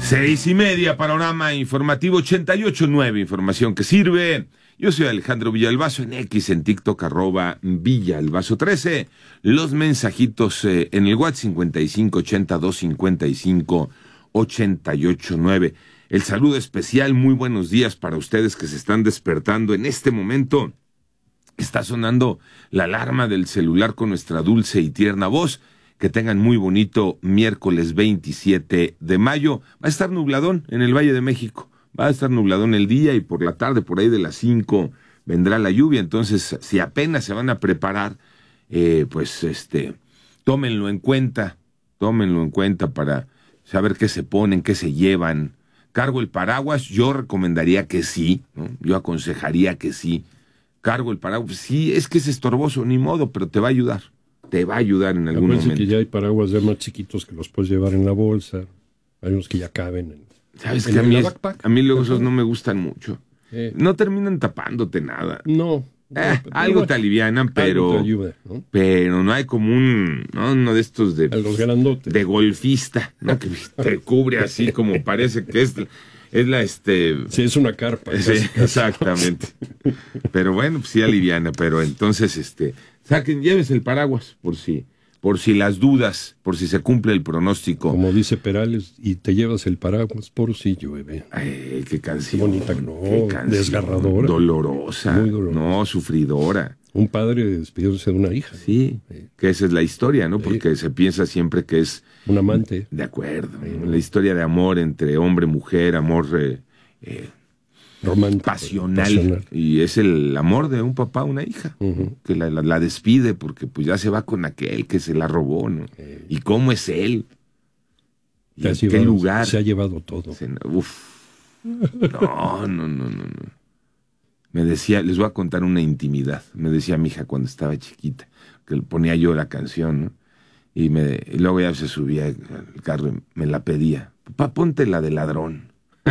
6:30, panorama informativo 88.9, información que sirve. Yo soy Alejandro Villalbazo, en X, en TikTok, @Villalbazo13. Los mensajitos en el WhatsApp 5580-255-889. El saludo especial, muy buenos días para ustedes que se están despertando en este momento. Está sonando la alarma del celular con nuestra dulce y tierna voz. Que tengan muy bonito miércoles 27 de mayo. Va a estar nubladón en el Valle de México. Va a estar nubladón el día y por la tarde, por ahí de las 5, vendrá la lluvia. Entonces, si apenas se van a preparar, tómenlo en cuenta para saber qué se ponen, qué se llevan. ¿Cargo el paraguas? Yo recomendaría que sí, ¿no? Yo aconsejaría que sí. Cargo el paraguas. Sí, es que es estorboso, ni modo, pero te va a ayudar. Te va a ayudar en algún momento. Que ya hay paraguas ya más chiquitos que los puedes llevar en la bolsa. Hay unos que ya caben ¿Sabes que a mí luego esos no me gustan mucho? No terminan tapándote nada. No. Algo te alivianan, pero te ayuda, ¿no? Pero no hay como uno de estos de los grandotes, de golfista, ¿no? Que te cubre así como parece que es la Sí, es una carpa. Sí, exactamente. Pero bueno, pues sí aliviana, pero entonces lleves el paraguas por si las dudas, por si se cumple el pronóstico. Como dice Perales, y te llevas el paraguas por si llueve. Ay, qué canción. Qué bonita, qué canción, desgarradora. Dolorosa. Muy dolorosa. No, sufridora. Un padre despidiéndose de una hija. Sí, que esa es la historia, ¿no? Porque se piensa siempre que es un amante. De acuerdo. La historia de amor entre hombre y mujer, amor romántico, pasional. Y es el amor de un papá a una hija, que la despide porque pues ya se va con aquel que se la robó, ¿no? ¿Y cómo es él? ¿Y en qué lugar? Se ha llevado todo. No. Me decía, les voy a contar una intimidad. Me decía mi hija cuando estaba chiquita, que le ponía yo la canción, ¿no? Y luego ya se subía al carro y me la pedía. Papá, ponte la de ladrón.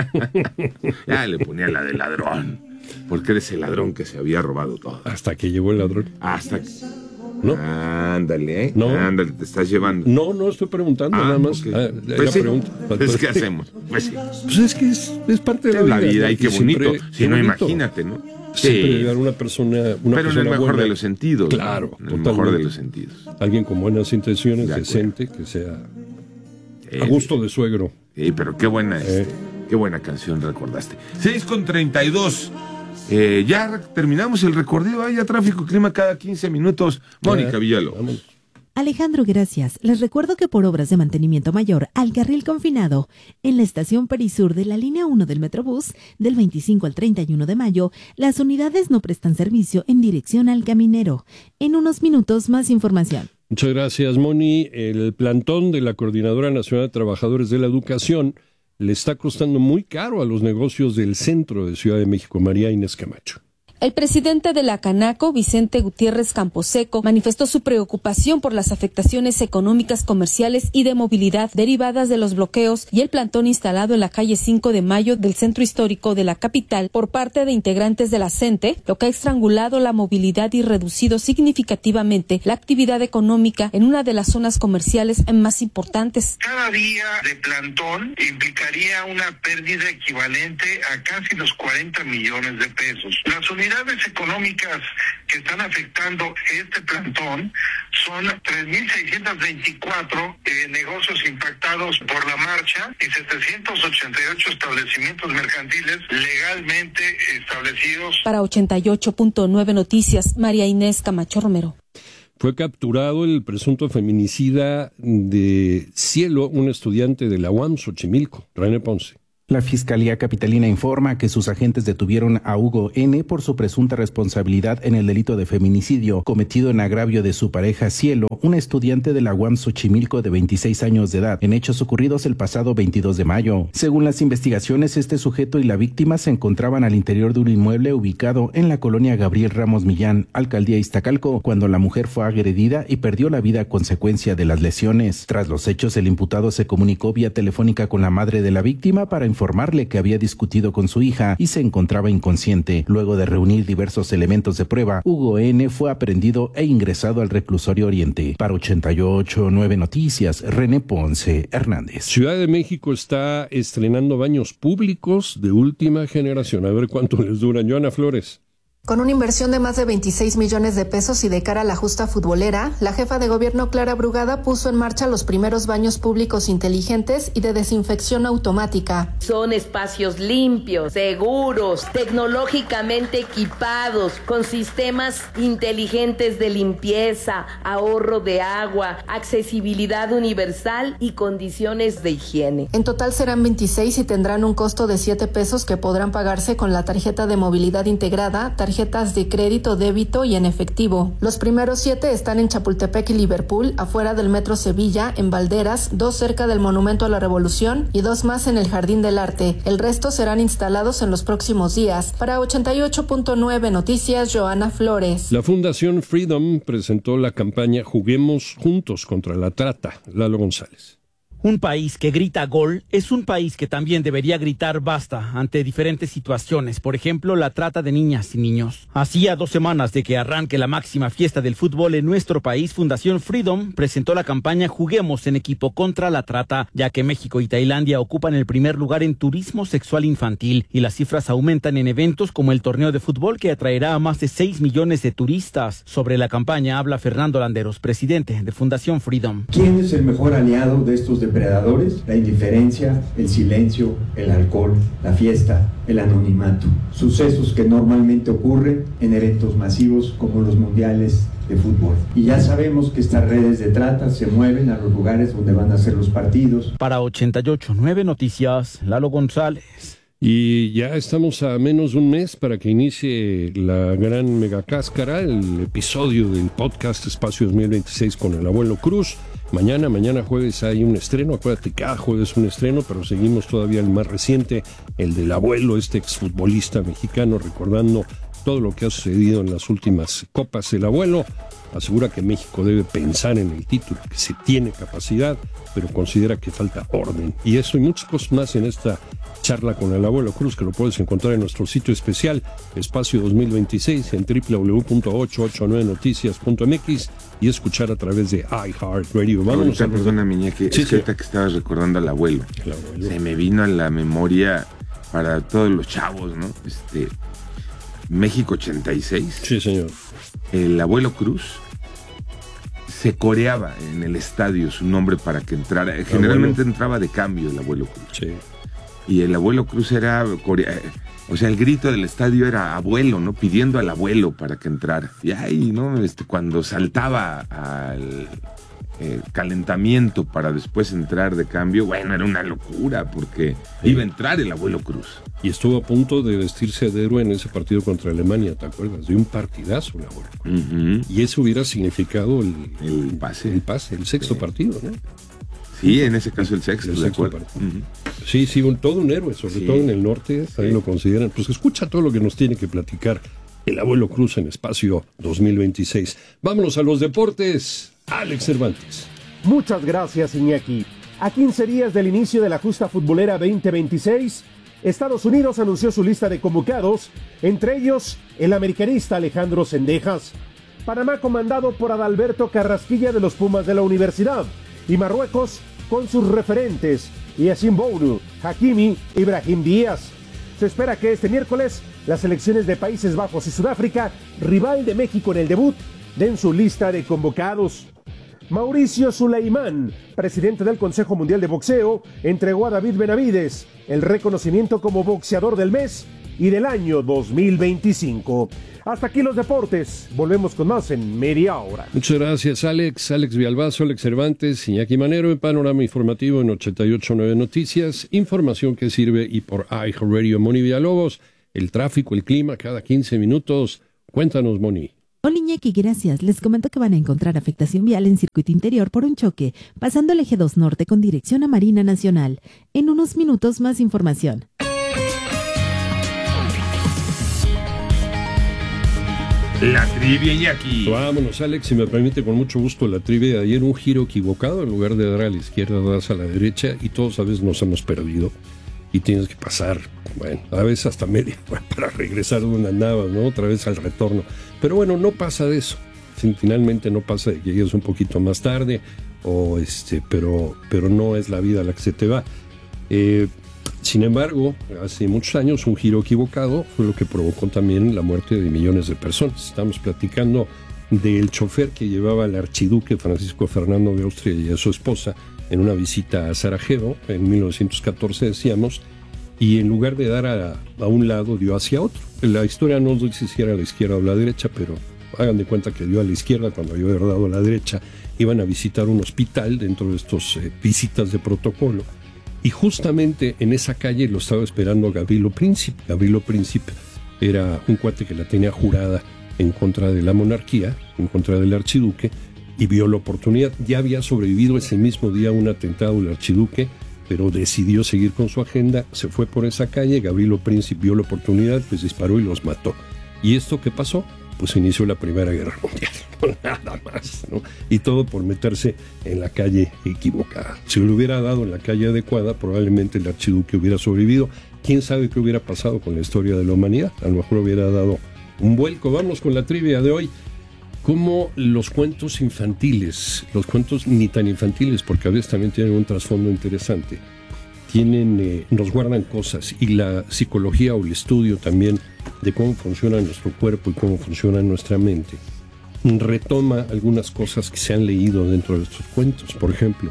Ya le ponía la de ladrón, porque eres el ladrón que se había robado todo. Hasta que llegó el ladrón. Hasta que... ¿No? Ándale, No. Ándale, te estás llevando. No estoy preguntando nada más. Okay. Pues sí. Pues ¿qué hacemos? Pues sí. Pues es que es parte de la vida. Y qué bonito. Si no, imagínate, ¿no? Siempre dar una persona pero en el mejor buena. De los sentidos. Claro, en el mejor de los sentidos. Alguien con buenas intenciones, decente, que sea a gusto de suegro. Sí, pero qué buena qué buena canción recordaste. 6:32. Ya terminamos el recorrido. Ya tráfico, clima cada 15 minutos. Mónica Villalobos. Vamos. Alejandro, gracias. Les recuerdo que por obras de mantenimiento mayor al carril confinado en la estación Perisur de la línea 1 del Metrobús, del 25 al 31 de mayo, las unidades no prestan servicio en dirección al Caminero. En unos minutos, más información. Muchas gracias, Moni. El plantón de la Coordinadora Nacional de Trabajadores de la Educación le está costando muy caro a los negocios del centro de Ciudad de México. María Inés Camacho. El presidente de la Canaco, Vicente Gutiérrez Camposeco, manifestó su preocupación por las afectaciones económicas, comerciales y de movilidad derivadas de los bloqueos y el plantón instalado en la calle 5 de Mayo del centro histórico de la capital por parte de integrantes de la CENTE, lo que ha estrangulado la movilidad y reducido significativamente la actividad económica en una de las zonas comerciales más importantes. Cada día de plantón implicaría una pérdida equivalente a casi los 40 millones de pesos. Las unidades económicas que están afectando este plantón son 3.624 negocios impactados por la marcha y 788 establecimientos mercantiles legalmente establecidos. Para 88.9 Noticias, María Inés Camacho Romero. Fue capturado el presunto feminicida de Cielo, un estudiante de la UAM Xochimilco. René Ponce. La Fiscalía Capitalina informa que sus agentes detuvieron a Hugo N. por su presunta responsabilidad en el delito de feminicidio cometido en agravio de su pareja Cielo, una estudiante de la UAM Xochimilco de 26 años de edad, en hechos ocurridos el pasado 22 de mayo. Según las investigaciones, este sujeto y la víctima se encontraban al interior de un inmueble ubicado en la colonia Gabriel Ramos Millán, alcaldía Iztacalco, cuando la mujer fue agredida y perdió la vida a consecuencia de las lesiones. Tras los hechos, el imputado se comunicó vía telefónica con la madre de la víctima para informar informarle que había discutido con su hija y se encontraba inconsciente. Luego de reunir diversos elementos de prueba, Hugo N. fue aprehendido e ingresado al reclusorio Oriente. Para 88.9 Noticias, René Ponce Hernández. Ciudad de México está estrenando baños públicos de última generación. A ver cuánto les duran. Joana Flores. Con una inversión de más de 26 millones de pesos y de cara a la justa futbolera, la jefa de gobierno Clara Brugada puso en marcha los primeros baños públicos inteligentes y de desinfección automática. Son espacios limpios, seguros, tecnológicamente equipados, con sistemas inteligentes de limpieza, ahorro de agua, accesibilidad universal y condiciones de higiene. En total serán 26 y tendrán un costo de 7 pesos que podrán pagarse con la tarjeta de movilidad integrada, tarjetas de crédito, débito y en efectivo. Los primeros 7 están en Chapultepec y Liverpool, afuera del Metro Sevilla, en Valderas, 2 cerca del Monumento a la Revolución y 2 más en el Jardín del Arte. El resto serán instalados en los próximos días. Para 88.9 Noticias, Joana Flores. La Fundación Freedom presentó la campaña Juguemos Juntos contra la Trata. Lalo González. Un país que grita gol es un país que también debería gritar basta ante diferentes situaciones, por ejemplo, la trata de niñas y niños. Así, a 2 semanas de que arranque la máxima fiesta del fútbol en nuestro país, Fundación Freedom presentó la campaña Juguemos en equipo contra la trata, ya que México y Tailandia ocupan el primer lugar en turismo sexual infantil y las cifras aumentan en eventos como el torneo de fútbol que atraerá a más de 6 millones de turistas. Sobre la campaña habla Fernando Landeros, presidente de Fundación Freedom. ¿Quién es el mejor aliado de estos depredadores? La indiferencia, el silencio, el alcohol, la fiesta, el anonimato. Sucesos que normalmente ocurren en eventos masivos como los mundiales de fútbol. Y ya sabemos que estas redes de trata se mueven a los lugares donde van a ser los partidos. Para 88.9 Noticias, Lalo González. Y ya estamos a menos de un mes para que inicie la gran megacáscara, el episodio del podcast Espacio 2026 con el Abuelo Cruz. Mañana jueves hay un estreno, acuérdate, cada jueves un estreno, pero seguimos todavía el más reciente, el del abuelo, este exfutbolista mexicano, recordando todo lo que ha sucedido en las últimas copas. El abuelo asegura que México debe pensar en el título, que se tiene capacidad, pero considera que falta orden. Y eso y muchas cosas más en esta charla con el Abuelo Cruz, que lo puedes encontrar en nuestro sitio especial, Espacio 2026, en www.889noticias.mx y escuchar a través de iHeartRadio. Vamos a... Perdona, Miñaki, es que ahorita que estabas recordando al abuelo, se me vino a la memoria para todos los chavos, ¿no? México 86. Sí, señor. El Abuelo Cruz se coreaba en el estadio su nombre para que entrara. Generalmente entraba de cambio el Abuelo Cruz. Sí. Y el Abuelo Cruz era... O sea, el grito del estadio era abuelo, ¿no? Pidiendo al abuelo para que entrara. Y ahí, ¿no? Cuando saltaba al calentamiento para después entrar de cambio, bueno, era una locura porque iba a entrar el Abuelo Cruz. Y estuvo a punto de vestirse de héroe en ese partido contra Alemania, ¿te acuerdas? De un partidazo el Abuelo Cruz. Uh-huh. Y eso hubiera significado el pase, el sexto partido, ¿no? Sí, en ese caso el sexto, de acuerdo. Uh-huh. Sí, todo un héroe, sobre todo en el norte, también lo consideran. Pues escucha todo lo que nos tiene que platicar el Abuelo Cruz en Espacio 2026. Vámonos a los deportes. Alex Cervantes. Muchas gracias, Iñaki. A 15 días del inicio de la justa futbolera 2026, Estados Unidos anunció su lista de convocados, entre ellos el americanista Alejandro Zendejas. Panamá comandado por Adalberto Carrasquilla de los Pumas de la Universidad, y Marruecos con sus referentes Yacine Bounou, Hakimi y Brahim Díaz. Se espera que este miércoles las selecciones de Países Bajos y Sudáfrica, rival de México en el debut, den su lista de convocados. Mauricio Sulaimán, presidente del Consejo Mundial de Boxeo, entregó a David Benavides el reconocimiento como boxeador del mes y del año 2025. Hasta aquí los deportes. Volvemos con más en media hora. Muchas gracias, Alex. Alex Villalbazo, Alex Cervantes, Iñaki Manero, en Panorama Informativo en 88.9 Noticias. Información que sirve y por iHeartRadio. Moni Villalobos, el tráfico, el clima, cada 15 minutos. Cuéntanos, Moni. Hola, Iñaki, gracias. Les comento que van a encontrar afectación vial en circuito interior por un choque, pasando el eje 2 norte con dirección a Marina Nacional. En unos minutos más información. La trivia, Iñaki. Vámonos, Alex, si me permite, con mucho gusto la trivia de ayer. Un giro equivocado, en lugar de dar a la izquierda, das a la derecha y todos a veces nos hemos perdido. y tienes que pasar, bueno, a veces hasta media hora para regresar donde andabas, ¿no? Otra vez al retorno. Pero bueno, no pasa de eso. Finalmente no pasa de que llegues un poquito más tarde, pero no es la vida la que se te va. Sin embargo, hace muchos años un giro equivocado fue lo que provocó también la muerte de millones de personas. Estamos platicando del chofer que llevaba al archiduque Francisco Fernando de Austria y a su esposa en una visita a Sarajevo en 1914, decíamos, y en lugar de dar a un lado dio hacia otro. La historia no dice si era a la izquierda o a la derecha, pero hagan de cuenta que dio a la izquierda cuando yo había dado a la derecha. Iban a visitar un hospital dentro de estos visitas de protocolo, y justamente en esa calle lo estaba esperando Gavrilo Princip. Gavrilo Princip era un cuate que la tenía jurada en contra de la monarquía, en contra del archiduque, y vio la oportunidad. Ya había sobrevivido ese mismo día a un atentado del archiduque, pero decidió seguir con su agenda, se fue por esa calle. Gavrilo Princip vio la oportunidad, les disparó y los mató. ¿Y esto qué pasó? Pues inició la Primera Guerra Mundial, nada más, ¿no? Y todo por meterse en la calle equivocada. Si lo hubiera dado en la calle adecuada, probablemente el archiduque hubiera sobrevivido. ¿Quién sabe qué hubiera pasado con la historia de la humanidad? A lo mejor hubiera dado un vuelco. Vamos con la trivia de hoy. Como los cuentos infantiles, los cuentos ni tan infantiles, porque a veces también tienen un trasfondo interesante, nos guardan cosas, y la psicología o el estudio también de cómo funciona nuestro cuerpo y cómo funciona nuestra mente retoma algunas cosas que se han leído dentro de estos cuentos. Por ejemplo,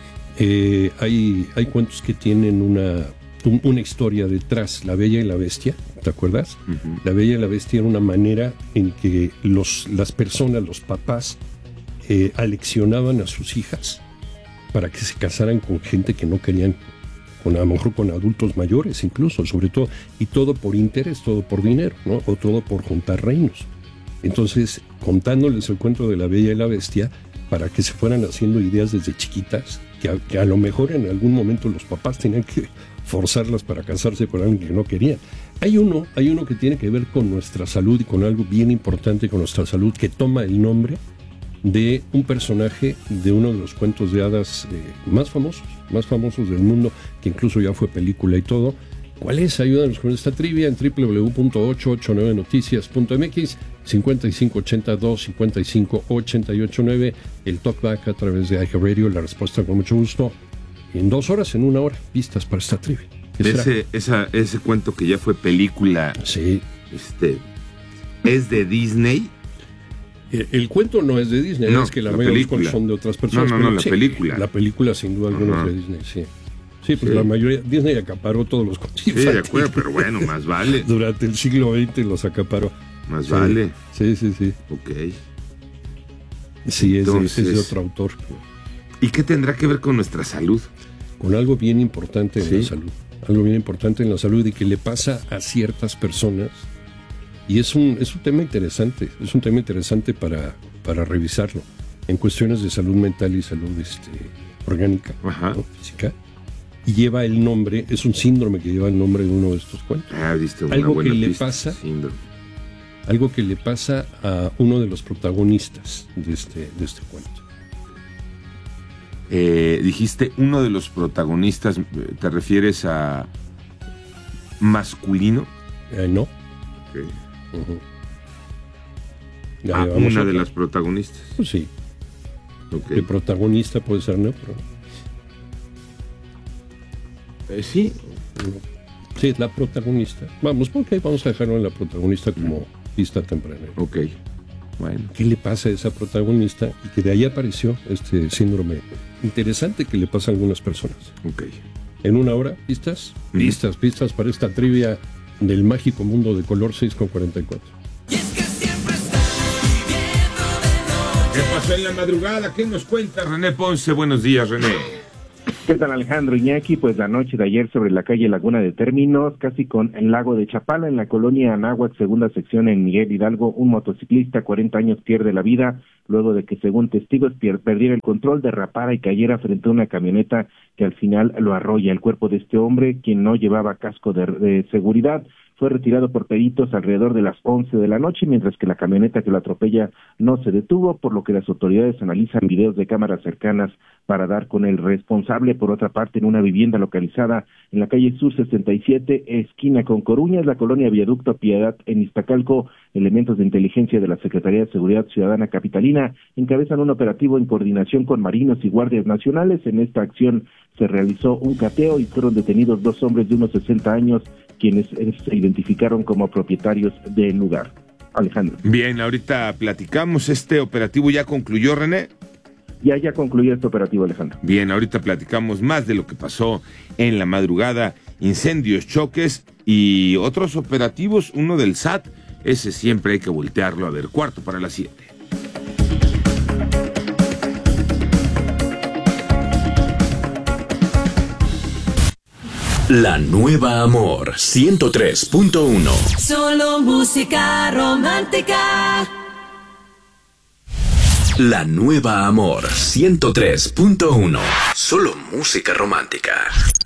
hay cuentos que tienen una historia detrás. La Bella y la Bestia, ¿te acuerdas? Uh-huh. La Bella y la Bestia era una manera en que las personas, los papás, aleccionaban a sus hijas para que se casaran con gente que no querían, a lo mejor con adultos mayores incluso, sobre todo, y todo por interés, todo por dinero, ¿no? O todo por juntar reinos. Entonces, contándoles el cuento de la Bella y la Bestia, para que se fueran haciendo ideas desde chiquitas, que a lo mejor en algún momento los papás tenían que forzarlas para casarse con alguien que no querían. Hay uno que tiene que ver con nuestra salud y con algo bien importante con nuestra salud, que toma el nombre de un personaje de uno de los cuentos de hadas más famosos del mundo, que incluso ya fue película y todo. ¿Cuál es? Ayúdanos con esta trivia en www.889noticias.mx, 5582-55889, el talkback a través de iHeartRadio, la respuesta con mucho gusto. En 2 horas, en 1 hora, pistas para esta trivia. Ese cuento que ya fue película, sí, ¿es de Disney? El cuento no es de Disney, no, es que la mayoría de los cuentos son de otras personas. No, la película. La película sin duda alguna es de Disney, sí. Sí, pues sí. La mayoría, Disney acaparó todos los cuentos. Sí, de acuerdo, pero bueno, más vale. Durante el siglo XX los acaparó. Más vale. Sí. Ok. Sí, entonces, es de otro autor. ¿Y qué tendrá que ver con nuestra salud? Con algo bien importante en la salud. Algo bien importante en la salud y que le pasa a ciertas personas. Y es un tema interesante. Es un tema interesante para revisarlo. En cuestiones de salud mental y salud orgánica, ¿no? Física. Y lleva el nombre, es un síndrome que lleva el nombre de uno de estos cuentos. Algo que le pasa, algo que le pasa a uno de los protagonistas de este cuento. Dijiste uno de los protagonistas, ¿te refieres a masculino? No. Okay. Uh-huh. Una de las protagonistas. Pues sí. Okay. El protagonista puede ser neutro. Sí. Sí, es la protagonista. Vamos a dejarlo en la protagonista como pista temprana. Ok. Bueno. ¿Qué le pasa a esa protagonista? Y que de ahí apareció este síndrome interesante que le pasa a algunas personas. Ok. En 1 hora, pistas para esta trivia del mágico mundo de color 6:44. ¿Qué pasó en la madrugada? ¿Qué nos cuenta René Ponce? Buenos días, René. ¿Qué tal, Alejandro Iñaki? Pues la noche de ayer sobre la calle Laguna de Términos, casi con el lago de Chapala, en la colonia Anáhuac, segunda sección en Miguel Hidalgo, un motociclista, 40 años, pierde la vida luego de que, según testigos, perdiera el control, derrapara y cayera frente a una camioneta que al final lo arrolla. El cuerpo de este hombre, quien no llevaba casco de seguridad, fue retirado por peritos alrededor de las 11 de la noche, mientras que la camioneta que lo atropella no se detuvo, por lo que las autoridades analizan videos de cámaras cercanas para dar con el responsable. Por otra parte, en una vivienda localizada en la calle Sur 67, esquina con Coruñas, la colonia Viaducto Piedad, en Iztacalco, elementos de inteligencia de la Secretaría de Seguridad Ciudadana Capitalina encabezan un operativo en coordinación con marinos y guardias nacionales. En esta acción se realizó un cateo y fueron detenidos 2 hombres de unos 60 años, quienes se identificaron como propietarios del lugar. Alejandro. Bien, ahorita platicamos. ¿Este operativo ya concluyó, René? Ya concluyó este operativo, Alejandro. Bien, ahorita platicamos más de lo que pasó en la madrugada, incendios, choques y otros operativos, uno del SAT, ese siempre hay que voltearlo a ver. 7:45. La Nueva Amor 103.1. Solo música romántica. La Nueva Amor 103.1. Solo música romántica.